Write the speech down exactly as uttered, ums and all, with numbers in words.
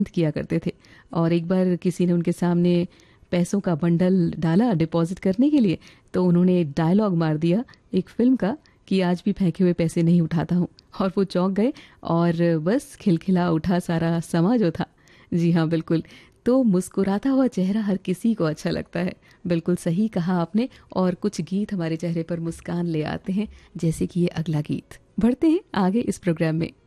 किया करते थे। और एक बार किसी ने उनके सामने पैसों का बंडल डाला डिपॉजिट करने के लिए, तो उन्होंने डायलॉग मार दिया एक फिल्म का कि आज भी फेंके हुए पैसे नहीं उठाता हूँ। और वो चौंक गए और बस खिलखिला उठा सारा समा जो था। जी हाँ, बिल्कुल। तो मुस्कुराता हुआ चेहरा हर किसी को अच्छा लगता है। बिल्कुल सही कहा आपने। और कुछ गीत हमारे चेहरे पर मुस्कान ले आते हैं, जैसे कि ये अगला गीत। बढ़ते हैं आगे इस प्रोग्राम में।